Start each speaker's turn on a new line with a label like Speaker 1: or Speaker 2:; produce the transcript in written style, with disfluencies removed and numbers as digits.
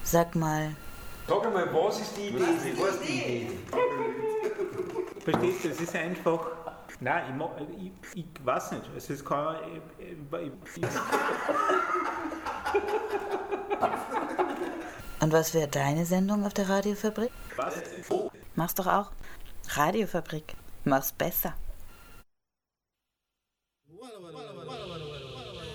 Speaker 1: Sag mal.
Speaker 2: Sag einmal, was ist die Idee? Was ist die Idee?
Speaker 3: Verstehst du, es ist einfach. Nein, ich weiß nicht. Also es kann.
Speaker 1: Und was wäre deine Sendung auf der Radiofabrik?
Speaker 3: Was?
Speaker 1: Mach's doch auch. Radiofabrik. Mach's besser.